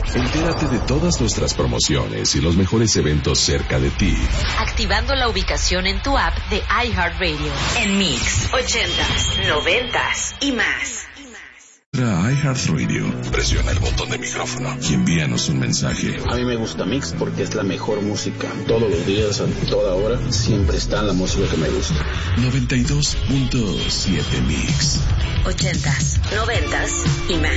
Entérate de todas nuestras promociones y los mejores eventos cerca de ti, activando la ubicación en tu app de iHeartRadio. En Mix, 80s, 90s y más. Entra a iHeartRadio, presiona el botón de micrófono y envíanos un mensaje. A mí me gusta Mix porque es la mejor música. Todos los días, a toda hora, siempre está la música que me gusta. 92.7 Mix. 80s, 90s y más.